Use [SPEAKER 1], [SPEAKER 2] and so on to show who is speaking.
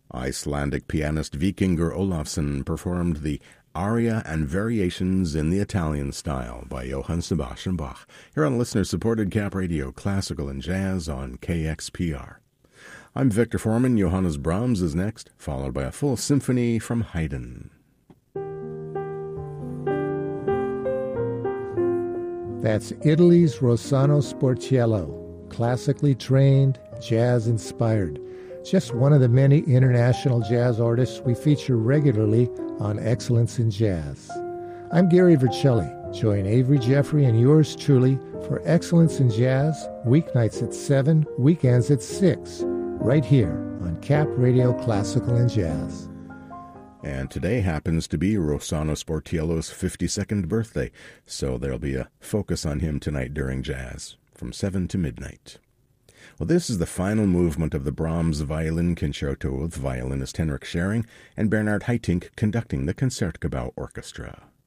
[SPEAKER 1] Icelandic pianist Vikingur Olafsson performed the Aria and Variations in the Italian Style by Johann Sebastian Bach, here on listener-supported Cap Radio Classical and Jazz on KXPR. I'm Victor Foreman. Johannes Brahms is next, followed by a full symphony from Haydn.
[SPEAKER 2] That's Italy's Rossano Sportiello, classically trained, jazz-inspired. Just one of the many international jazz artists we feature regularly on Excellence in Jazz. I'm Gary Vercelli. Join Avery Jeffrey and yours truly for Excellence in Jazz, weeknights at 7, weekends at 6, right here on Cap Radio Classical and Jazz.
[SPEAKER 1] And today happens to be Rossano Sportiello's 52nd birthday, so there'll be a focus on him tonight during jazz, from 7 to midnight. Well, this is the final movement of the Brahms Violin Concerto with violinist Henrik Schering and Bernard Haitink conducting the Concertgebouw Orchestra.